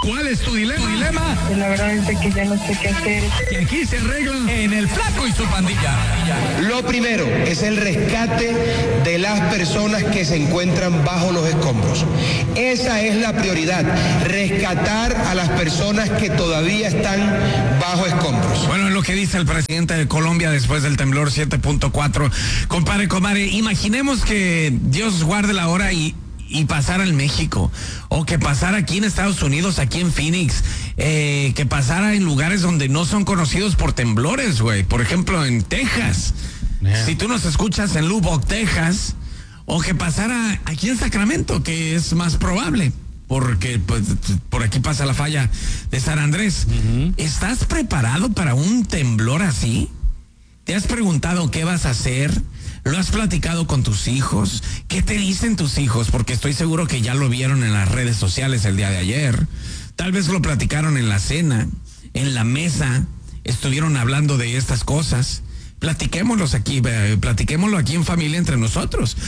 ¿Cuál es tu dilema? Pues la verdad es que ya no sé qué hacer. Y aquí se arregla en El Flaco y su pandilla. Lo primero es el rescate de las personas que se encuentran bajo los escombros. Esa es la prioridad, rescatar a las personas que todavía están bajo escombros. Bueno, es lo que dice el presidente de Colombia después del temblor 7.4. Compadre, imaginemos que Dios guarde la hora y pasara en México, o que pasara aquí en Estados Unidos, aquí en Phoenix, que pasara en lugares donde no son conocidos por temblores, güey. Por ejemplo, en Texas. Si tú nos escuchas en Lubbock, Texas, o que pasara aquí en Sacramento, que es más probable, porque pues, por aquí pasa la falla de San Andrés. ¿Estás preparado para un temblor así? ¿Te has preguntado qué vas a hacer? ¿Lo has platicado con tus hijos? ¿Qué te dicen tus hijos? Porque estoy seguro que ya lo vieron en las redes sociales el día de ayer. Tal vez lo platicaron en la cena, en la mesa, estuvieron hablando de estas cosas. Platiquémoslo aquí en familia entre nosotros.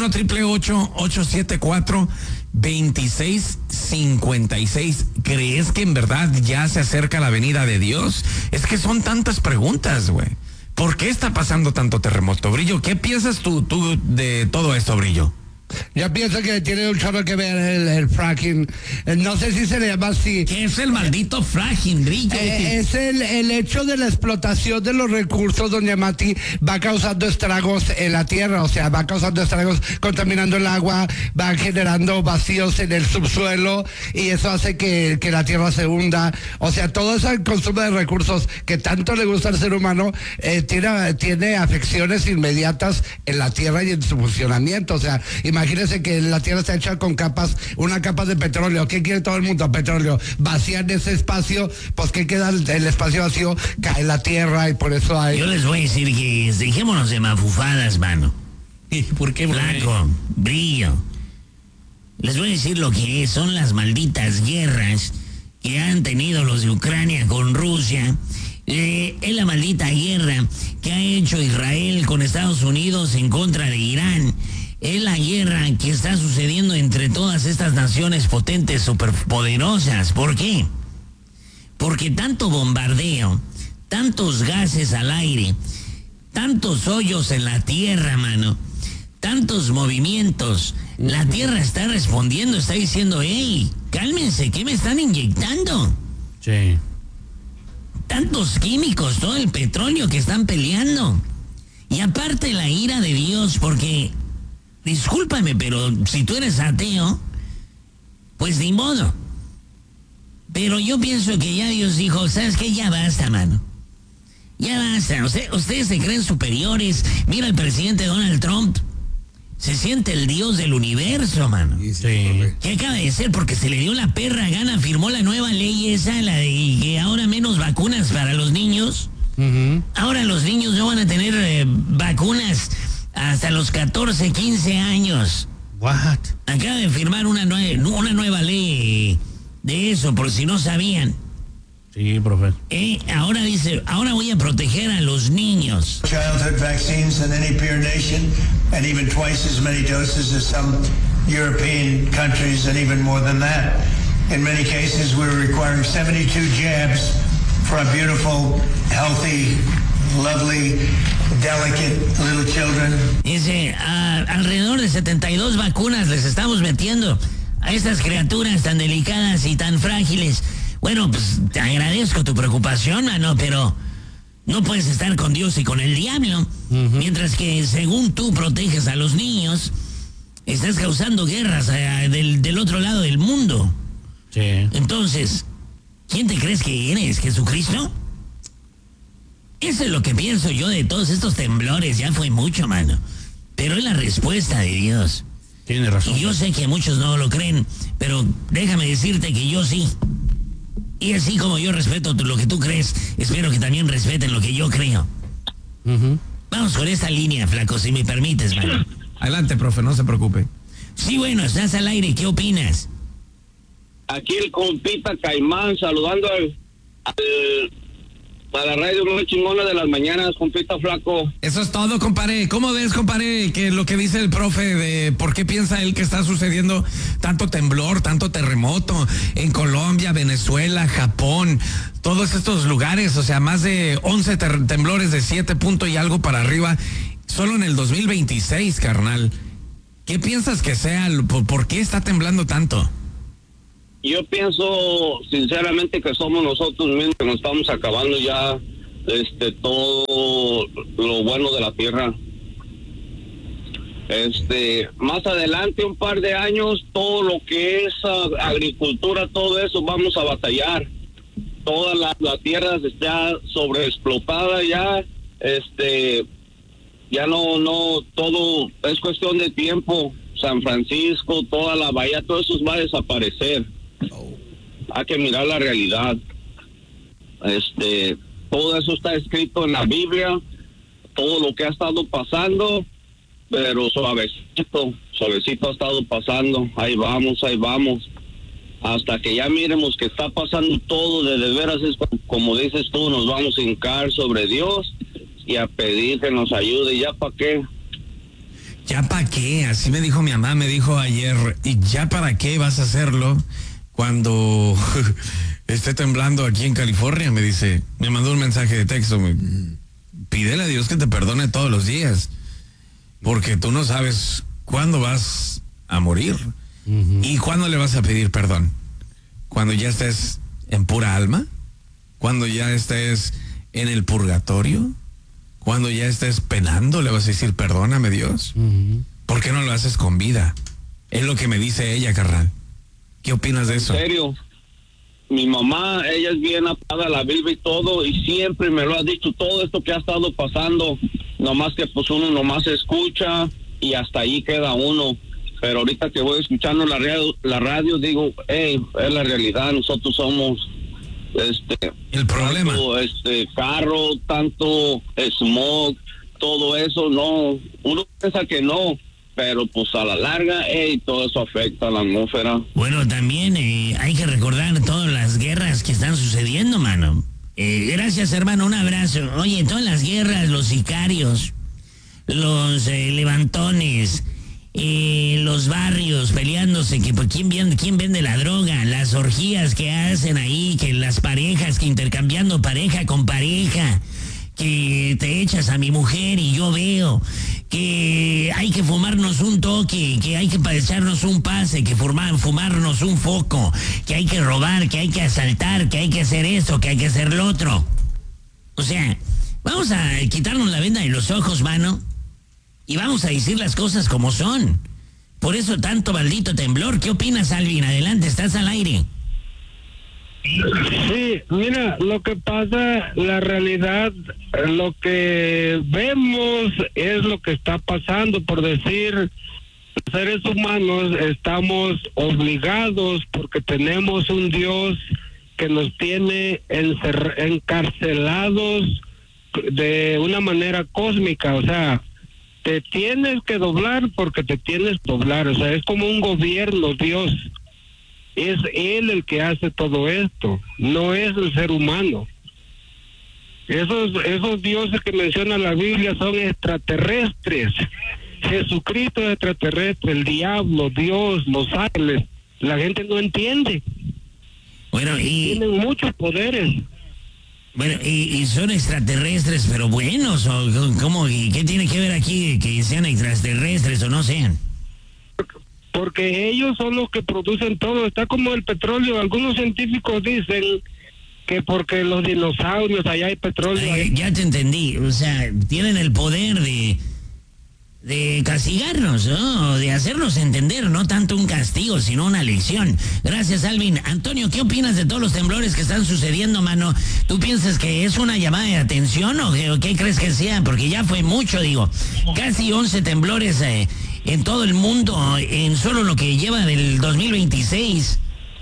1-888-874-2656. ¿Crees que en verdad ya se acerca la venida de Dios? Es que son tantas preguntas, güey. ¿Por qué está pasando tanto terremoto, Brillo? ¿Qué piensas tú de todo esto, Brillo? Yo pienso que tiene un chorro que ver el fracking. No sé si se le llama así. ¿Qué es el maldito fracking, Brillo? Es el hecho de la explotación de los recursos, doña Mati, va causando estragos en la tierra, o sea, va causando estragos, contaminando el agua, va generando vacíos en el subsuelo y eso hace que la tierra se hunda. O sea, todo ese consumo de recursos que tanto le gusta al ser humano tiene afecciones inmediatas en la tierra y en su funcionamiento. O sea, imagínense que la tierra está hecha con una capa de petróleo. ¿Qué quiere todo el mundo? Petróleo. Vacían ese espacio, pues ¿qué queda? El espacio vacío, cae la tierra y por eso hay... Yo les voy a decir que dejémonos de mafufadas, mano. ¿Por qué, Flaco, Brillo? Les voy a decir lo que son las malditas guerras que han tenido los de Ucrania con Rusia. Es la maldita guerra que ha hecho Israel con Estados Unidos en contra de Irán. Es la guerra que está sucediendo entre todas estas naciones potentes, superpoderosas. ¿Por qué? Porque tanto bombardeo, tantos gases al aire, tantos hoyos en la tierra, mano, tantos movimientos. La tierra está respondiendo, está diciendo, hey, cálmense, ¿qué me están inyectando? Sí. Tantos químicos, todo el petróleo que están peleando. Y aparte la ira de Dios, porque... discúlpame, pero si tú eres ateo, pues ni modo. Pero yo pienso que ya Dios dijo, ¿sabes qué? Ya basta, mano. Ya basta. Ustedes se creen superiores. Mira, el presidente Donald Trump se siente el Dios del universo, mano. Sí. ¿Qué acaba de ser? Porque se le dio la perra gana, firmó la nueva ley esa, la de que ahora menos vacunas para los niños. Ahora los niños no van a tener vacunas hasta los 14, 15 años. What? Acaba de firmar una nueva ley de eso, por si no sabían. Sí, profe. Ahora dice, ahora voy a proteger a los niños. Childhood vaccines in any peer nation, and even twice as many doses as some European countries, and even more than that. In many cases, we're requiring 72 jabs for our beautiful, healthy, lovely, delicate little children. Dice, alrededor de 72 vacunas les estamos metiendo a estas criaturas tan delicadas y tan frágiles. Bueno, pues te agradezco tu preocupación, mano, pero no puedes estar con Dios y con el diablo. Mientras que según tú proteges a los niños, estás causando guerras del otro lado del mundo. Sí. Entonces, ¿quién te crees que eres, Jesucristo? Eso es lo que pienso yo de todos estos temblores. Ya fue mucho, mano. Pero es la respuesta de Dios. Tiene razón. Y yo sé que muchos no lo creen, pero déjame decirte que yo sí. Y así como yo respeto lo que tú crees, espero que también respeten lo que yo creo. Vamos con esta línea, Flaco, si me permites, mano. Adelante, profe, no se preocupe. Sí, bueno, estás al aire, ¿qué opinas? Aquí el compita Caimán saludando al para la radio muy chingona de las mañanas, compita flaco. Eso es todo, compadre. ¿Cómo ves, compadre, que lo que dice el profe de por qué piensa él que está sucediendo tanto temblor, tanto terremoto en Colombia, Venezuela, Japón, todos estos lugares? O sea, más de 11 temblores de 7 puntos y algo para arriba, solo en el 2026, carnal. ¿Qué piensas que sea? ¿Por qué está temblando tanto? Yo pienso sinceramente que somos nosotros mismos que nos estamos acabando ya todo lo bueno de la tierra. Más adelante, un par de años, todo lo que es agricultura, todo eso vamos a batallar. Toda la tierra está sobreexplotada ya, ya no, todo es cuestión de tiempo. San Francisco, toda la bahía, todo eso va a desaparecer. Hay que mirar la realidad. Todo eso está escrito en la Biblia, todo lo que ha estado pasando, pero suavecito ha estado pasando. Ahí vamos, hasta que ya miremos que está pasando todo de veras. Es como dices tú, nos vamos a hincar sobre Dios y a pedir que nos ayude. ¿Ya para qué? ¿Ya para qué? Así me dijo mi mamá, me dijo ayer. ¿Y ya para qué vas a hacerlo cuando esté temblando aquí en California? Me dice, me mandó un mensaje de texto. Pídele a Dios que te perdone todos los días, porque tú no sabes cuándo vas a morir. ¿Y cuándo le vas a pedir perdón? ¿Cuando ya estés en pura alma? ¿Cuando ya estés en el purgatorio? ¿Cuando ya estés penando le vas a decir perdóname, Dios? ¿Por qué no lo haces con vida? Es lo que me dice ella, carnal. ¿Qué opinas de eso? En serio, mi mamá, ella es bien apagada a la Biblia y todo, y siempre me lo ha dicho, todo esto que ha estado pasando, nomás que pues uno nomás escucha y hasta ahí queda uno. Pero ahorita que voy escuchando la radio digo, es la realidad. Nosotros somos el problema. Tanto, carro, tanto smog, todo eso, no, uno piensa que no, pero pues a la larga, todo eso afecta a la atmósfera. Bueno, también hay que recordar todas las guerras que están sucediendo, mano. Gracias, hermano, un abrazo. Oye, todas las guerras, los sicarios, los levantones, los barrios peleándose, que por quién vende la droga, las orgías que hacen ahí, que las parejas, que intercambiando pareja con pareja, que te echas a mi mujer y yo veo que hay que fumarnos un toque, que hay que echarnos un pase, que fumarnos un foco, que hay que robar, que hay que asaltar, que hay que hacer esto, que hay que hacer lo otro. O sea, vamos a quitarnos la venda de los ojos, mano, y vamos a decir las cosas como son. Por eso tanto maldito temblor. ¿Qué opinas, Alvin? Adelante, estás al aire. Sí, mira, lo que pasa, la realidad, lo que vemos es lo que está pasando. Por decir, los seres humanos estamos obligados porque tenemos un Dios que nos tiene encarcelados de una manera cósmica. O sea, te tienes que doblar porque te tienes que doblar. O sea, es como un gobierno, Dios. Es Él el que hace todo esto, no es el ser humano. Esos dioses que menciona la Biblia son extraterrestres. Jesucristo es extraterrestre, el diablo, Dios, los ángeles. La gente no entiende. Bueno, tienen muchos poderes. Bueno, y son extraterrestres, pero buenos, o ¿cómo? ¿Y qué tiene que ver aquí que sean extraterrestres o no sean? Porque ellos son los que producen todo. Está como el petróleo. Algunos científicos dicen que porque los dinosaurios, allá hay petróleo. Ya te entendí. O sea, tienen el poder de castigarnos, ¿no? De hacernos entender, no tanto un castigo, sino una lección. Gracias, Alvin. Antonio, ¿qué opinas de todos los temblores que están sucediendo, mano? ¿Tú piensas que es una llamada de atención o qué crees que sea? Porque ya fue mucho, digo. Casi 11 temblores en todo el mundo, en solo lo que lleva del 2026.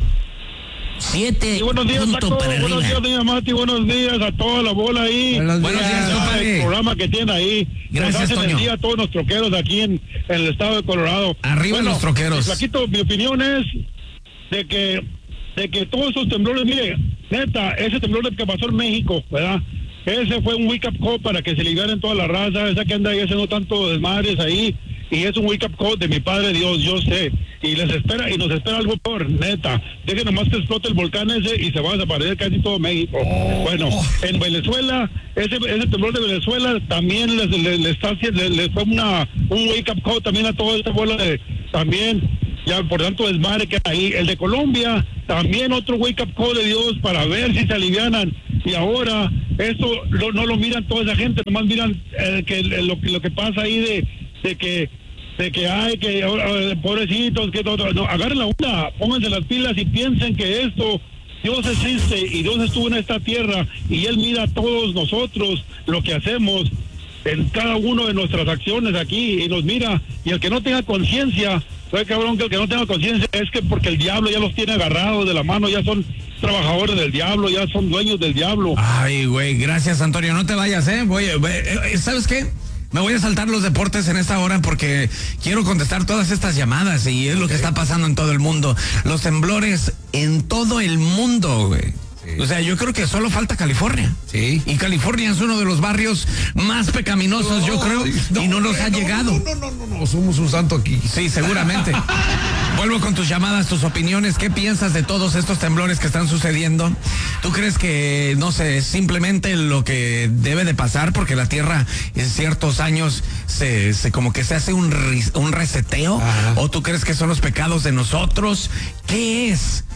7 buenos días, puntos Paco, para arriba. buenos días, doña Mati, buenos días a toda la bola ahí. Buenos días, compadre. El programa que tiene ahí. Gracias, Toño. Toño. El día a todos los troqueros de aquí en el estado de Colorado. Arriba los troqueros. Flaquito, mi opinión es de que todos esos temblores, mire, neta, ese temblor que pasó en México, ¿verdad? ese fue un wake up call para que se liberen toda la raza, esa que anda ahí haciendo tanto desmadres ahí, y es un wake up call de mi Padre Dios, yo sé, y nos espera algo peor, neta, dejen nomás que explote el volcán ese y se va a desaparecer casi todo México. Bueno, en Venezuela, ese temblor de Venezuela también les fue un wake up call también a toda esta bola de, también, ya por tanto desmadre que hay ahí. El de Colombia, también otro wake up call de Dios para ver si se alivianan. Y ahora, esto no lo miran toda esa gente, nomás miran lo que pasa ahí de que hay que pobrecitos, que todo. No, agarren la onda, pónganse las pilas y piensen que esto, Dios existe y Dios estuvo en esta tierra y Él mira a todos nosotros lo que hacemos en cada uno de nuestras acciones aquí y nos mira. Y el que no tenga conciencia, ¿sabe, cabrón? Que el que no tenga conciencia es que porque el diablo ya los tiene agarrados de la mano, ya son trabajadores del diablo, ya son dueños del diablo. Ay, güey, gracias, Antonio. No te vayas, ¿sabes qué? Me voy a saltar los deportes en esta hora porque quiero contestar todas estas llamadas y es lo que está pasando en todo el mundo. Los temblores en todo el mundo, güey. Sí. O sea, yo creo que solo falta California. Sí. Y California es uno de los barrios más pecaminosos, yo creo, y no nos ha llegado. No, somos un santo aquí. Sí, seguramente. Vuelvo con tus llamadas, tus opiniones. ¿Qué piensas de todos estos temblores que están sucediendo? ¿Tú crees que, no sé, simplemente lo que debe de pasar porque la Tierra en ciertos años se como que se hace un reseteo? Ajá. ¿O tú crees que son los pecados de nosotros? ¿Qué es?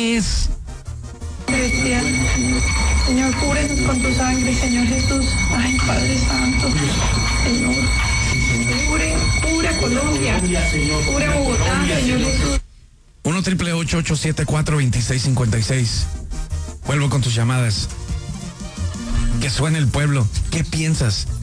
Cristian, Señor, cúbrenos con tu sangre, Señor Jesús. Ay, Padre Santo, Señor, cubre a Colombia, cubre a Bogotá, Señor Jesús. 1-888-874-2656. Vuelvo con tus llamadas. Que suene el pueblo. ¿Qué piensas?